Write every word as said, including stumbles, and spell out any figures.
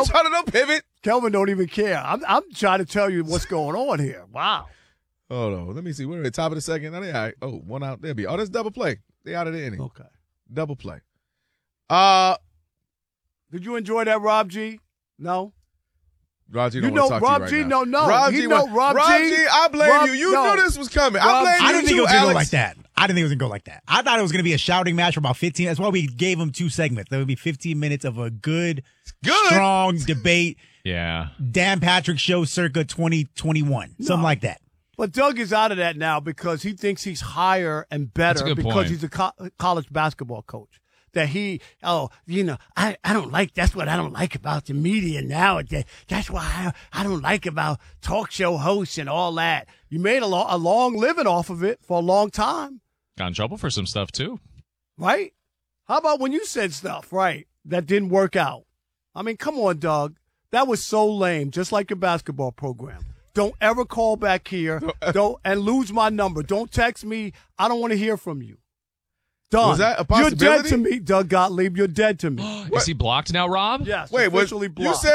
I'm trying to know pivot. Kelvin don't even care. I'm I'm trying to tell you what's going on here. Wow. Hold on. Let me see. We're at the top of the second. Oh, they all right. Oh, one out. There be. Oh, that's double play. They out of the inning. Okay. Double play. Uh, Did you enjoy that, Rob G? No? Rob G You don't know, want to talk Rob to G, you right no, now. no. Rob He G, know wa- Rob Rob G. G, I blame Rob- you. You no. knew this was coming. Rob I blame G. you I didn't think too, it was going to go Alex. like that. I didn't think it was going to go like that. I thought it was going to be a shouting match for about fifteen. That's why we gave him two segments. There would be fifteen minutes of a good, Good. strong debate. Yeah. Dan Patrick Show circa twenty twenty-one. Something No. like that. But Doug is out of that now because he thinks he's higher and better That's a good because point. he's a co- college basketball coach. That he, oh, you know, I, I don't like, that's what I don't like about the media nowadays. That's why I, I don't like about talk show hosts and all that. You made a, lo- a long living off of it for a long time, Got in trouble for some stuff, too. right? How about when you said stuff, right, that didn't work out? I mean, come on, Doug. That was so lame, just like your basketball program. Don't ever call back here don't and lose my number. Don't text me. I don't want to hear from you. Done. Was that a You're dead possibility? to me, Doug Gottlieb. You're dead to me. Is he blocked now, Rob? Yes, Wait, was, officially you blocked. said